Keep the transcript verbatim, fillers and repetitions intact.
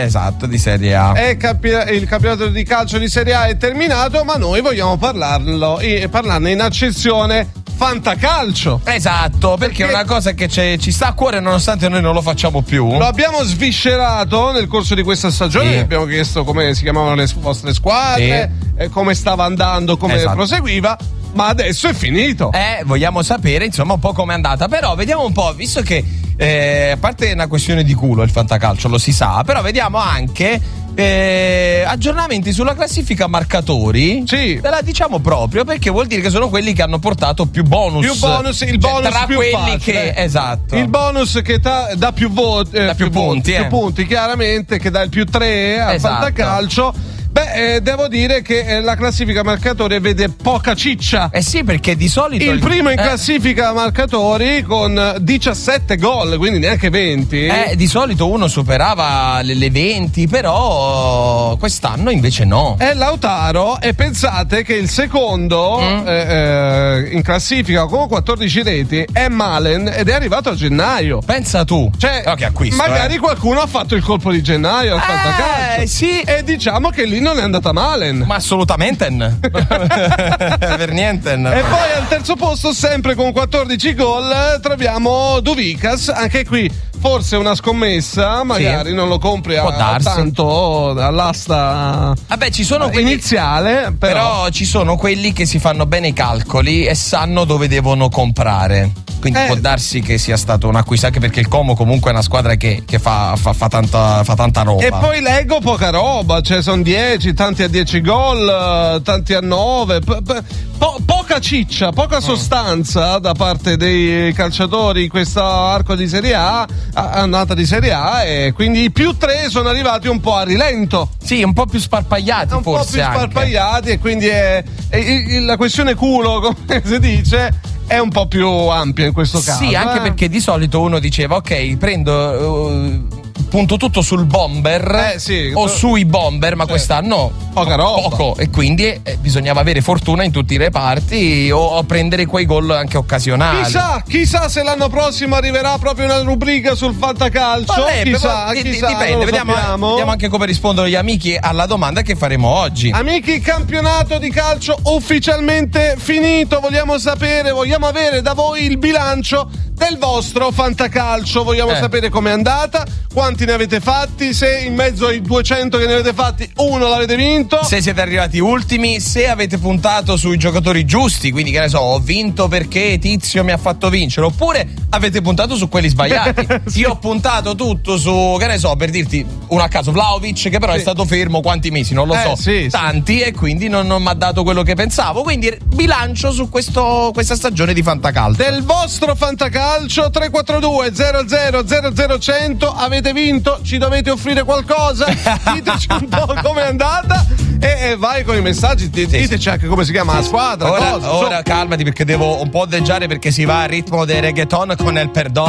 Esatto, di Serie A. È campi- il campionato di calcio di Serie A è terminato, ma noi vogliamo parlarlo e parlarne in accezione fantacalcio. Esatto, perché, perché è una cosa che ci sta a cuore nonostante noi non lo facciamo più. Lo abbiamo sviscerato nel corso di questa stagione, sì. Abbiamo chiesto come si chiamavano le vostre squadre, sì. come stava andando, come esatto. proseguiva. Ma adesso è finito. Eh, vogliamo sapere insomma un po' com'è andata. Però vediamo un po', visto che eh, a parte una questione di culo il fantacalcio, lo si sa, però vediamo anche eh, aggiornamenti sulla classifica marcatori. Sì. Te la diciamo proprio perché vuol dire che sono quelli che hanno portato più bonus. Più bonus, il cioè, bonus tra più quelli facile. che esatto. Il bonus che ta, dà più voti, eh, da più, più punti, voti, eh. più punti, chiaramente, che dà il più tre al esatto. fantacalcio. Beh, eh, devo dire che eh, la classifica marcatori vede poca ciccia. Eh sì, perché di solito il primo in eh. classifica marcatori con diciassette gol, quindi neanche venti. Eh, di solito uno superava le, le venti, però quest'anno invece no. È Lautaro, e pensate che il secondo mm. eh, eh, in classifica con quattordici reti è Malen ed è arrivato a gennaio. Pensa tu. Cioè, oh, che acquisto, magari eh. qualcuno ha fatto il colpo di gennaio al eh, fantacalcio. Sì. E diciamo che lì non è andata male. Ma assolutamente per niente. E poi al terzo posto, sempre con quattordici gol, troviamo Duvicas. Anche qui forse una scommessa, magari sì. non lo compri a tanto all'asta Vabbè, ci sono quelli, iniziale, però. però ci sono quelli che si fanno bene i calcoli e sanno dove devono comprare. Quindi eh. può darsi che sia stato un acquisto, anche perché il Como comunque è una squadra che, che fa, fa, fa, tanta, fa tanta roba. E poi leggo poca roba, cioè sono dieci, tanti a dieci gol, tanti a nove. Po- poca ciccia, poca sostanza da parte dei calciatori in questo arco di Serie A, annata di Serie A, e quindi i più tre sono arrivati un po' a rilento. Sì, un po' più sparpagliati, un forse. Un po' più anche. sparpagliati, e quindi è, è, è, la questione culo, come si dice, è un po' più ampia in questo caso. Sì, anche eh? perché di solito uno diceva ok, prendo uh, punto tutto sul bomber eh, sì, o sui bomber, ma cioè, quest'anno poca roba. Poco, e quindi eh, bisognava avere fortuna in tutti i reparti o, o prendere quei gol anche occasionali. Chissà, chissà se l'anno prossimo arriverà proprio una rubrica sul fantacalcio. Vabbè, chissà, però, chissà, dipende, vediamo, vediamo anche come rispondono gli amici alla domanda che faremo oggi. Amici, campionato di calcio ufficialmente finito. Vogliamo sapere, vogliamo avere da voi il bilancio del vostro fantacalcio. Vogliamo eh. sapere com'è andata, quanti ne avete fatti, se in mezzo ai duecento che ne avete fatti uno l'avete vinto, se siete arrivati ultimi, se avete puntato sui giocatori giusti, quindi che ne so, ho vinto perché Tizio mi ha fatto vincere, oppure avete puntato su quelli sbagliati. sì. Io ho puntato tutto su, che ne so, per dirti uno a caso, Vlahovic, che però sì. è stato fermo quanti mesi, non lo eh, so, sì, tanti, sì. e quindi non, non mi ha dato quello che pensavo. Quindi bilancio su questo, questa stagione di fantacalcio. Del vostro fantacalcio. Tre quattro due zero zero zero zero cento. Avete vinto? Ci dovete offrire qualcosa? Diteci un po' com'è andata e, e vai con i messaggi. D- sì, diteci sì. anche come si chiama la squadra. Ora, cosa, ora so. calmati, perché devo un po' addeggiare, perché si va al ritmo del reggaeton con El Perdón.